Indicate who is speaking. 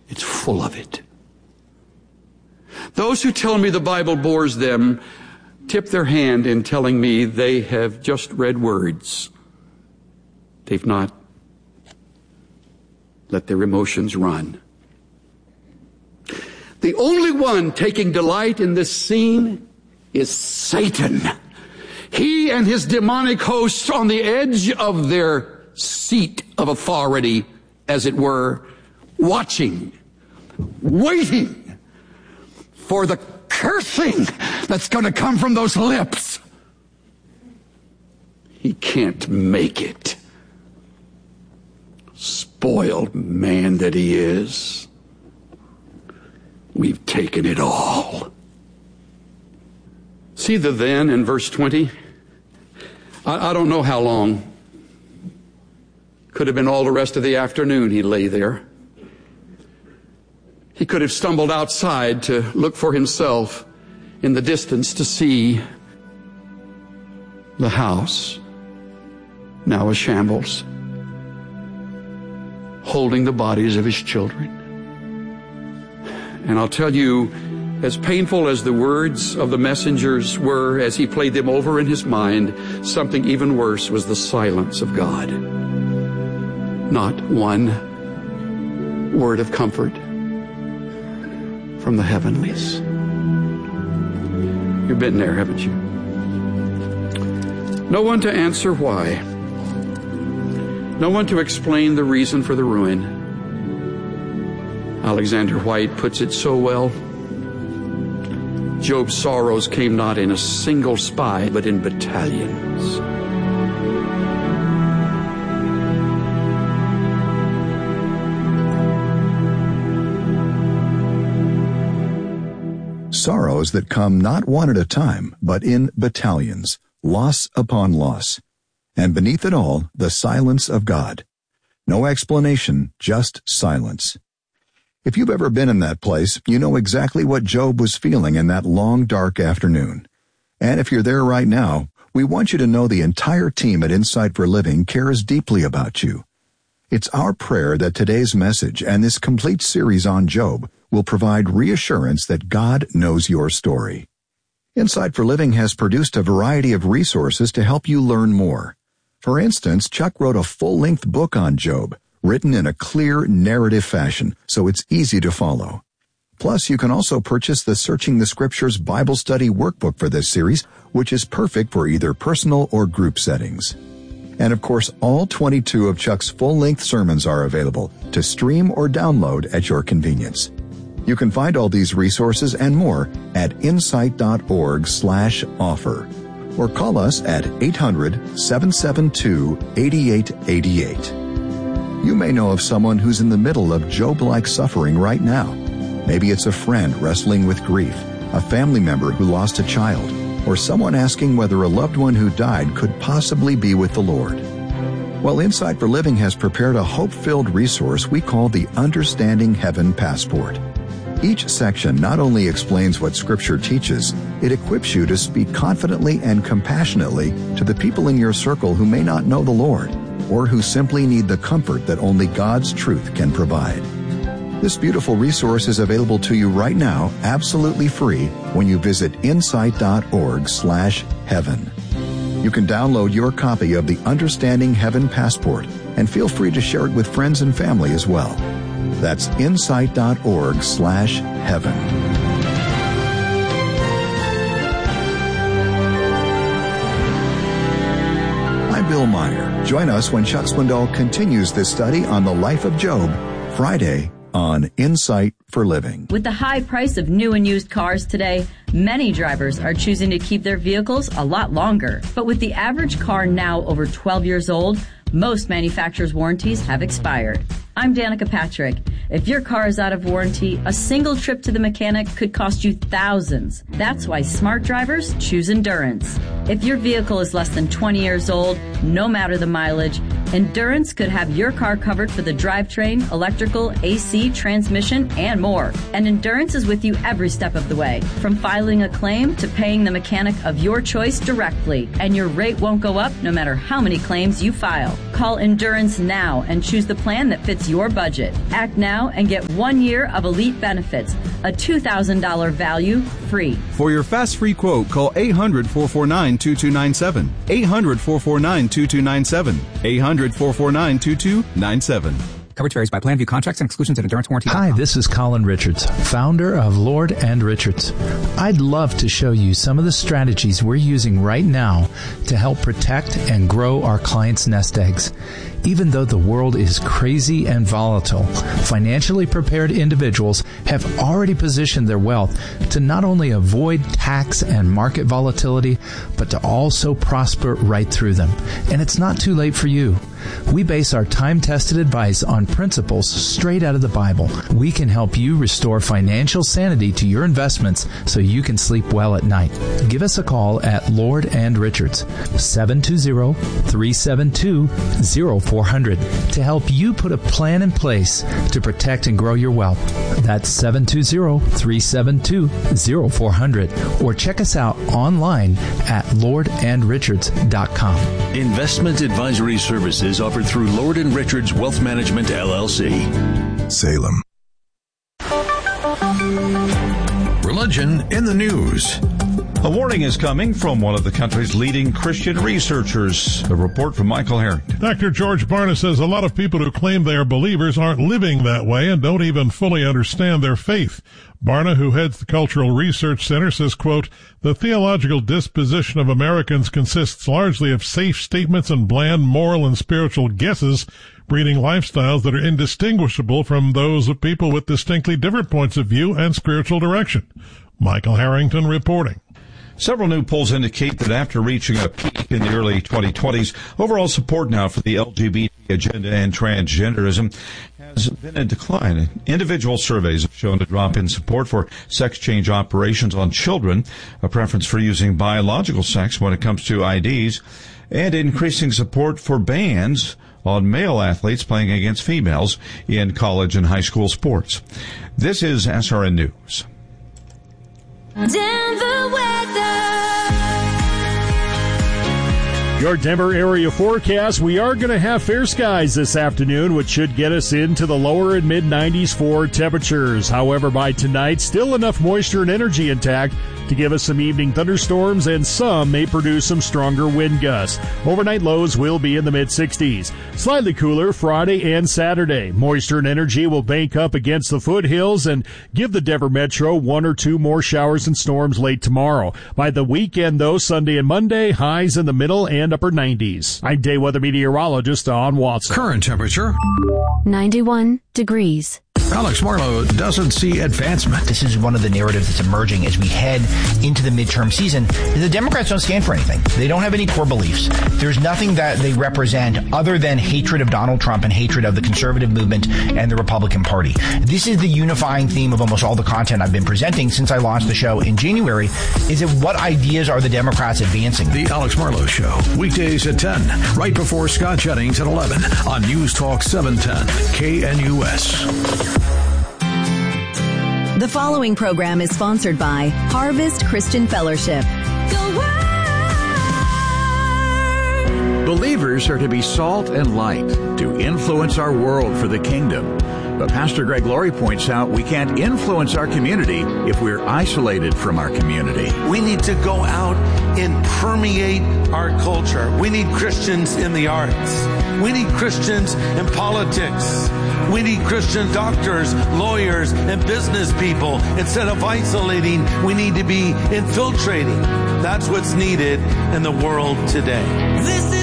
Speaker 1: It's full of it. Those who tell me the Bible bores them tip their hand in telling me they have just read words. They've not let their emotions run. The only one taking delight in this scene is Satan. He and his demonic hosts on the edge of their seat of authority, as it were, watching, waiting for the cursing that's going to come from those lips. He can't make it. Spoiled man that he is. We've taken it all. See the then in verse 20? I don't know how long. Could have been all the rest of the afternoon he lay there. He could have stumbled outside to look for himself in the distance to see the house, now a shambles, holding the bodies of his children. And I'll tell you, as painful as the words of the messengers were as he played them over in his mind, something even worse was the silence of God. Not one word of comfort from the heavenlies. You've been there, haven't you? No one to answer why. No one to explain the reason for the ruin. Alexander White puts it so well. Job's sorrows came not in a single spy, but in battalions.
Speaker 2: Sorrows that come not one at a time, but in battalions, loss upon loss. And beneath it all, the silence of God. No explanation, just silence. If you've ever been in that place, you know exactly what Job was feeling in that long, dark afternoon. And if you're there right now, we want you to know the entire team at Insight for Living cares deeply about you. It's our prayer that today's message and this complete series on Job will provide reassurance that God knows your story. Insight for Living has produced a variety of resources to help you learn more. For instance, Chuck wrote a full-length book on Job, written in a clear, narrative fashion, so it's easy to follow. Plus, you can also purchase the Searching the Scriptures Bible Study Workbook for this series, which is perfect for either personal or group settings. And of course, all 22 of Chuck's full-length sermons are available to stream or download at your convenience. You can find all these resources and more at insight.org/offer or call us at 800-772-8888. You may know of someone who's in the middle of Job-like suffering right now. Maybe it's a friend wrestling with grief, a family member who lost a child, or someone asking whether a loved one who died could possibly be with the Lord. Well, Insight for Living has prepared a hope-filled resource we call the Understanding Heaven Passport. Each section not only explains what Scripture teaches, it equips you to speak confidently and compassionately to the people in your circle who may not know the Lord, or who simply need the comfort that only God's truth can provide. This beautiful resource is available to you right now, absolutely free, when you visit insight.org/heaven. You can download your copy of the Understanding Heaven Passport and feel free to share it with friends and family as well. That's insight.org/heaven. Bill Meyer. Join us when Chuck Swindoll continues this study on the life of Job, Friday on Insight for Living.
Speaker 3: With the high price of new and used cars today, many drivers are choosing to keep their vehicles a lot longer. But with the average car now over 12 years old, most manufacturers' warranties have expired. I'm Danica Patrick. If your car is out of warranty, a single trip to the mechanic could cost you thousands. That's why smart drivers choose Endurance. If your vehicle is less than 20 years old, no matter the mileage, Endurance could have your car covered for the drivetrain, electrical, AC, transmission, and more. And Endurance is with you every step of the way, from filing a claim to paying the mechanic of your choice directly. And your rate won't go up no matter how many claims you file. Call Endurance now and choose the plan that fits your budget. Act now and get 1 year of elite benefits, a $2,000 value free.
Speaker 4: For your fast free quote, call 800-449-2297. 800-449-2297. 800-449-2297.
Speaker 5: Coverage varies by plan. View contracts and exclusions at Endurance Warranty.
Speaker 6: Hi, this is Colin Richards, founder of Lord and Richards. I'd love to show you some of the strategies we're using right now to help protect and grow our clients' nest eggs. Even though the world is crazy and volatile, financially prepared individuals have already positioned their wealth to not only avoid tax and market volatility, but to also prosper right through them. And it's not too late for you. We base our time-tested advice on principles straight out of the Bible. We can help you restore financial sanity to your investments so you can sleep well at night. Give us a call at Lord and Richards, 720-372-0400, to help you put a plan in place to protect and grow your wealth. That's 720-372-0400, or check us out online at lordandrichards.com.
Speaker 7: Investment advisory services offered through Lord & Richards Wealth Management, LLC.
Speaker 2: Salem.
Speaker 8: Religion in the news.
Speaker 9: A warning is coming from one of the country's leading Christian researchers. A report from Michael Harrington.
Speaker 10: Dr. George Barna says a lot of people who claim they are believers aren't living that way and don't even fully understand their faith. Barna, who heads the Cultural Research Center, says, quote, "The theological disposition of Americans consists largely of safe statements and bland moral and spiritual guesses, breeding lifestyles that are indistinguishable from those of people with distinctly different points of view and spiritual direction." Michael Harrington reporting.
Speaker 9: Several new polls indicate that after reaching a peak in the early 2020s, overall support now for the LGBT agenda and transgenderism has been in decline. Individual surveys have shown a drop in support for sex change operations on children, a preference for using biological sex when it comes to IDs, and increasing support for bans on male athletes playing against females in college and high school sports. This is SRN News.
Speaker 11: Denver weather.
Speaker 12: Your Denver area forecast, we are going to have fair skies this afternoon, which should get us into the lower and mid-90s for temperatures. However, by tonight, still enough moisture and energy intact to give us some evening thunderstorms, and some may produce some stronger wind gusts. Overnight lows will be in the mid-60s. Slightly cooler Friday and Saturday. Moisture and energy will bank up against the foothills and give the Denver Metro one or two more showers and storms late tomorrow. By the weekend, though, Sunday and Monday, highs in the middle and upper 90s. I'm day weather meteorologist Don Watson.
Speaker 8: Current temperature
Speaker 13: 91 degrees.
Speaker 8: Alex Marlowe doesn't see advancement.
Speaker 14: This is one of the narratives that's emerging as we head into the midterm season. The Democrats don't stand for anything. They don't have any core beliefs. There's nothing that they represent other than hatred of Donald Trump and hatred of the conservative movement and the Republican Party. This is the unifying theme of almost all the content I've been presenting since I launched the show in January, is that what ideas are the Democrats advancing?
Speaker 8: The Alex Marlowe Show, weekdays at 10, right before Scott Jennings at 11 on News Talk 710 KNUS.
Speaker 13: The following program is sponsored by Harvest Christian Fellowship.
Speaker 15: Believers are to be salt and light, to influence our world for the kingdom. But Pastor Greg Laurie points out we can't influence our community if we're isolated from our community.
Speaker 16: We need to go out and permeate our culture. We need Christians in the arts. We need Christians in politics. We need Christian doctors, lawyers, and business people. Instead of isolating, we need to be infiltrating. That's what's needed in the world today.